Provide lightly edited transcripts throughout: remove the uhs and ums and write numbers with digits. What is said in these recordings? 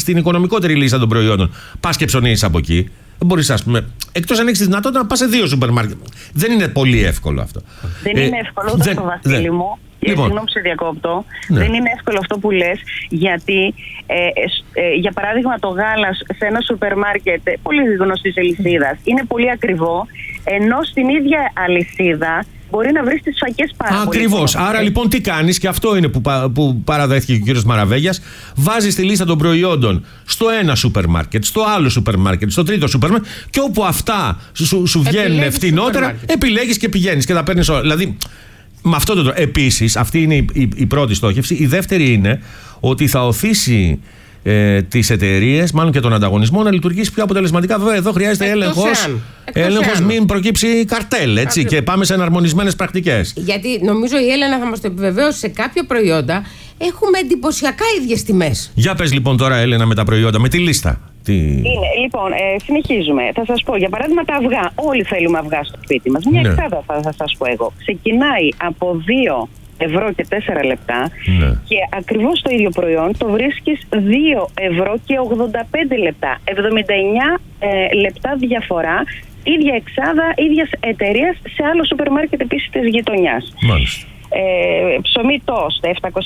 στην οικονομικότερη λίστα των προϊόντων, πας και ψωνίζεις από εκεί. Δεν μπορείς, ας πούμε, εκτός αν έχεις τη δυνατότητα να πας σε 2 σούπερ μάρκετ. Δεν είναι πολύ εύκολο αυτό. Δεν είναι εύκολο, ούτε στο Βασίλη μου. Συγγνώμη, σε διακόπτω. Ναι. Δεν είναι εύκολο αυτό που λες, γιατί για παράδειγμα το γάλα σε ένα σούπερ μάρκετ πολύ γνωστής αλυσίδας είναι πολύ ακριβό, ενώ στην ίδια αλυσίδα μπορεί να βρεις τις φακές πάρα πολύ. Ακριβώς. Άρα λοιπόν τι κάνεις, και αυτό είναι που παραδέχθηκε και ο κύριος Μαραβέγιας, βάζεις τη λίστα των προϊόντων στο ένα σούπερ μάρκετ, στο άλλο σούπερ μάρκετ, στο τρίτο σούπερ μάρκετ, και όπου αυτά σου βγαίνουν φτηνότερα, επιλέγεις και πηγαίνεις και τα παίρνεις όλα. Δηλαδή, με αυτόν τον τρόπο. Επίσης, αυτή είναι η πρώτη στόχευση. Η δεύτερη είναι ότι θα οθήσει τις εταιρείες, μάλλον και τον ανταγωνισμό, να λειτουργήσει πιο αποτελεσματικά. Βέβαια, εδώ χρειάζεται έλεγχος, μην προκύψει καρτέλ, έτσι, και πάμε σε εναρμονισμένες πρακτικές. Γιατί νομίζω η Έλενα θα μας το επιβεβαίωσει, σε κάποια προϊόντα έχουμε εντυπωσιακά ίδιες τιμές. Για πες λοιπόν τώρα, Έλενα, με τα προϊόντα, με τη λίστα. Λοιπόν, συνεχίζουμε. Θα σας πω, για παράδειγμα, τα αυγά. Όλοι θέλουμε αυγά στο σπίτι μας. Μια εξάδα θα σας πω εγώ. Ξεκινάει από 2 ευρώ και 4 λεπτά, και ακριβώς το ίδιο προϊόν το βρίσκεις 2 ευρώ και 85 λεπτά. 79 λεπτά διαφορά. Ίδια εξάδα, ίδιας εταιρείας, σε άλλο σούπερ μάρκετ επίσης της γειτονιάς. Μάλιστα. Ψωμί τόστ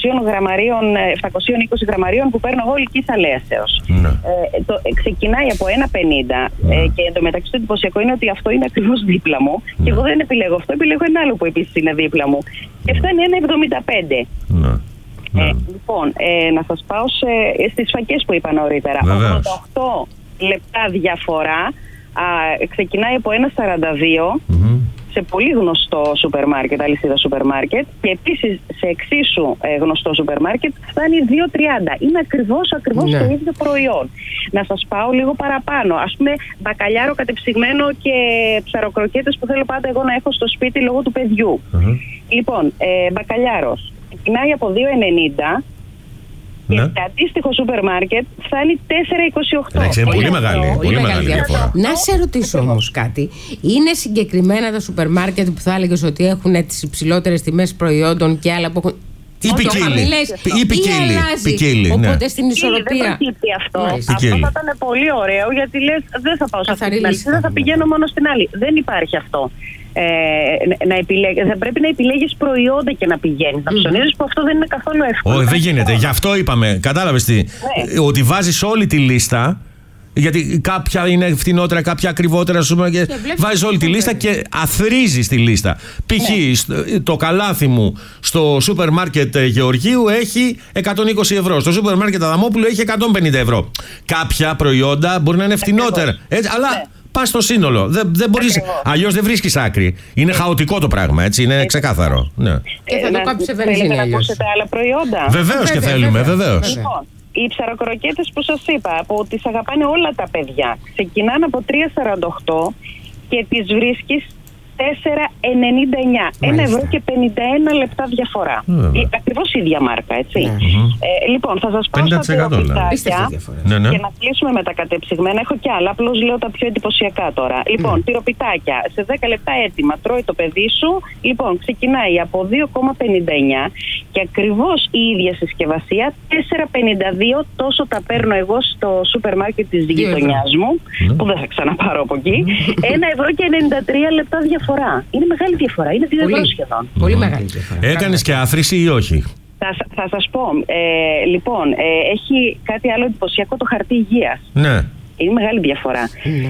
720 γραμμαρίων που παίρνω εγώ Λυκής Αλέσεως. Ξεκινάει από 1,50 και εντωμεταξύ το εντυπωσιακό είναι ότι αυτό είναι ακριβώς δίπλα μου, και εγώ δεν επιλέγω αυτό, επιλέγω ένα άλλο που επίσης είναι δίπλα μου, και φτάνει 1,75. Λοιπόν, να σας πάω στις φακές που είπα νωρίτερα. 88 λεπτά διαφορά. Ξεκινάει από 1,42 σε πολύ γνωστό σούπερ μάρκετ, αλυσίδα σούπερ μάρκετ, και επίσης σε εξίσου γνωστό σούπερ μάρκετ φτάνει 2,30. Είναι ακριβώς το ίδιο προϊόν. Να σας πάω λίγο παραπάνω. Ας πούμε, μπακαλιάρο κατεψυγμένο και ψαροκροκέτες που θέλω πάντα εγώ να έχω στο σπίτι λόγω του παιδιού. Λοιπόν, μπακαλιάρος ξεκινάει από 2,90. Και σε αντίστοιχο σούπερ μάρκετ φτάνει 4,28. Είναι πολύ μεγάλη διαφορά. Να σε ρωτήσω όμως κάτι. Είναι συγκεκριμένα τα σούπερ μάρκετ που θα έλεγες ότι έχουν τις υψηλότερες τιμές προϊόντων και άλλα που έχουν ή ποικίλη. Οπότε στην ισορροπία. Δεν προκύπτει αυτό. Αυτό θα ήταν πολύ ωραίο, γιατί λες δεν θα πάω σε αυτή την αλυσίδα, θα πηγαίνω μόνο στην άλλη. Δεν υπάρχει αυτό. Θα πρέπει να επιλέγεις προϊόντα και να πηγαίνεις να ψωνίζεις, που αυτό δεν είναι καθόλου εύκολο. Όχι, δεν γίνεται. Γι' αυτό είπαμε, κατάλαβες τι, ότι βάζεις όλη τη λίστα, γιατί κάποια είναι φτηνότερα, κάποια ακριβότερα, και βάζεις όλη τη λίστα και αθροίζεις τη λίστα. Π.χ. το καλάθι μου στο σούπερ μάρκετ Γεωργίου έχει 120 ευρώ, στο σούπερ μάρκετ Αδαμόπουλου έχει 150 ευρώ. Κάποια προϊόντα μπορεί να είναι φτηνότερα, αλλά πας στο σύνολο. Δεν μπορείς, αλλιώς δεν βρίσκεις άκρη. Είναι χαοτικό το πράγμα, έτσι, είναι ξεκάθαρο. Και θα το κάψει σε βενζίνη αλλιώς. Ακούσετε άλλα προϊόντα? Βεβαίως και θέλουμε, βεβαίως. Λοιπόν, οι ψαροκροκέτες που σας είπα, που τις αγαπάνε όλα τα παιδιά, ξεκινάνε από 3,48 και τις βρίσκεις 4,99. 1 ευρώ και 51 λεπτά διαφορά. Ακριβώς η ίδια μάρκα, έτσι. Λοιπόν, θα σας πάω στα τυροπιτάκια και να κλείσουμε με τα κατεψυγμένα. Έχω κι άλλα, απλώς λέω τα πιο εντυπωσιακά τώρα. Λοιπόν, τυροπιτάκια σε 10 λεπτά έτοιμα, τρώει το παιδί σου. Λοιπόν, ξεκινάει από 2,59 και ακριβώς η ίδια συσκευασία 4,52. Τόσο τα παίρνω εγώ στο σούπερ μάρκετ της γειτονιάς μου, που δεν θα ξαναπάρω από εκεί. 1 ευρώ και 93 λεπτά διαφορά. Είναι μεγάλη διαφορά. Είναι 2 ευρώ σχεδόν. Πολύ μεγάλη διαφορά. Έκανες και άθροιση ή όχι? Θα σας πω. Λοιπόν, έχει κάτι άλλο εντυπωσιακό, το χαρτί υγείας. Ναι. Είναι μεγάλη διαφορά.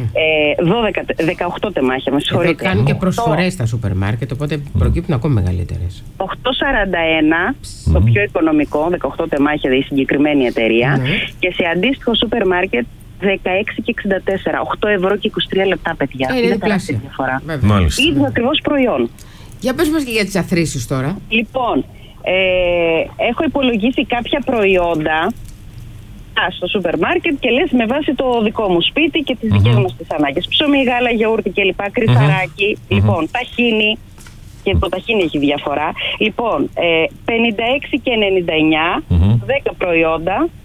18 τεμάχια, με συγχωρείτε. Κάνουν και προσφορές στα σούπερ μάρκετ, οπότε προκύπτουν ακόμη μεγαλύτερες. 8,41 το πιο οικονομικό, 18 τεμάχια η συγκεκριμένη εταιρεία. Και σε αντίστοιχο σούπερ μάρκετ 16 και 64, 8 ευρώ και 23 λεπτά, παιδιά. Είναι τεράστια διαφορά. Ίδιο ακριβώς προϊόν. Για πες μας και για τις αθροίσεις τώρα. Λοιπόν, έχω υπολογίσει κάποια προϊόντα στο σούπερ μάρκετ και λες με βάση το δικό μου σπίτι και τις δικές μας τις ανάγκες. Ψωμί, γάλα, γιαούρτι κλπ. Κρυθαράκι. Λοιπόν, ταχίνι. Και το ταχίνι έχει διαφορά. Λοιπόν, 56 και 99, 10 προϊόντα.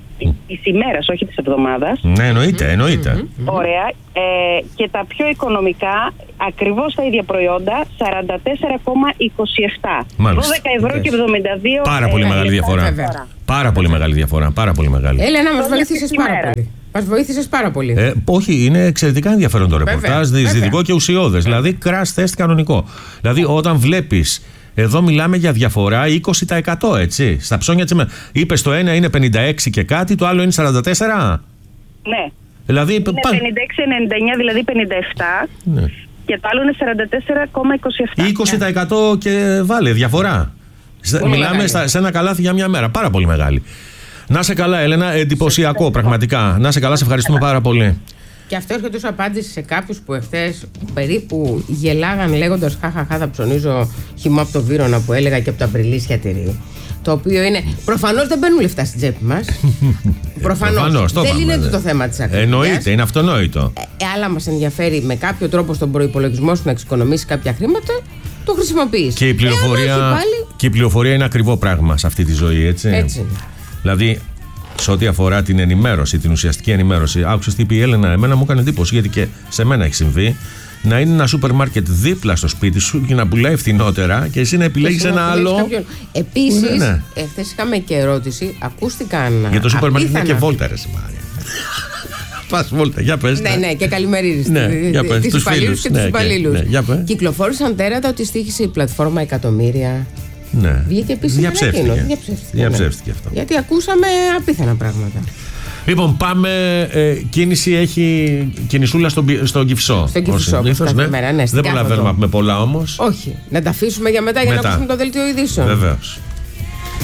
Της ημέρας, όχι της εβδομάδας. Ναι, εννοείται. Ωραία. Και τα πιο οικονομικά, ακριβώς τα ίδια προϊόντα, 44,27. 12 ευρώ και 72. Πάρα πολύ μεγάλη διαφορά. Πάρα πολύ μεγάλη διαφορά. Πάρα πολύ μεγάλη. Έλενα, μας βοήθησες πάρα πολύ. Μας βοήθησες πάρα πολύ. Όχι, είναι εξαιρετικά ενδιαφέρον το ρεπορτάζ, διεισδυτικό και ουσιώδες. Δηλαδή, crash test κανονικό. Δηλαδή, όταν βλέπεις. Εδώ μιλάμε για διαφορά 20%, έτσι. Στα ψώνια της ημέρας. Είπες το ένα είναι 56 και κάτι, το άλλο είναι 44. Ναι. Δηλαδή, είναι 56,99, δηλαδή 57. Ναι. Και το άλλο είναι 44,27. 20% και βάλε διαφορά. Μιλάμε σε ένα καλάθι για μια μέρα. Πάρα πολύ μεγάλη. Να σε καλά, Έλενα. Εντυπωσιακό, πραγματικά. Να σε καλά, σε ευχαριστούμε πάρα πολύ. Και αυτό έρχεται ως απάντηση σε κάποιους που εχθές περίπου γελάγαν λέγοντας χαχαχά θα ψωνίζω χυμό από το Βύρωνα που έλεγα και από το Απριλίσια τυρί. Το οποίο είναι. Προφανώς δεν μπαίνουν λεφτά στην τσέπη μας. Προφανώς. Δεν είναι το θέμα της ακρίβειας. Εννοείται, είναι αυτονόητο. Αλλά μας ενδιαφέρει με κάποιο τρόπο στον προϋπολογισμό σου να εξοικονομήσει κάποια χρήματα, το χρησιμοποιείς. Και η πληροφορία είναι ακριβό πράγμα σε αυτή τη ζωή, έτσι. Έτσι. Δηλαδή. Σε ό,τι αφορά την ενημέρωση, την ουσιαστική ενημέρωση, άκουσες τι είπε η Έλενα, εμένα μου έκανε εντύπωση γιατί και σε μένα έχει συμβεί να είναι ένα σούπερ μάρκετ δίπλα στο σπίτι σου και να πουλάει φθηνότερα και εσύ να επιλέγεις ένα άλλο. Επίσης, χθες είχαμε και ερώτηση, ακούστηκαν. Για το σούπερ μάρκετ είναι και βόλτα, ρε Μάρια. Πας βόλτα, για πες. Ναι, και καλημερίζεις τις υπαλλήλους και τους υπαλλήλους. Κυκλοφόρησαν τέρατα ότι στοίχησε η πλατφόρμα εκατομμύρια. Ναι. Βγήκε επίσης διαψεύστηκε αυτό. Γιατί ακούσαμε απίθανα πράγματα. Λοιπόν, πάμε. Κίνηση έχει κινησούλα στον Κυφσό. Στον Κυφσό. Δεν προλαβαίνουμε με πολλά όμως. Όχι. Να τα αφήσουμε για μετά για να ακούσουμε το δελτίο ειδήσεων. Βεβαίως.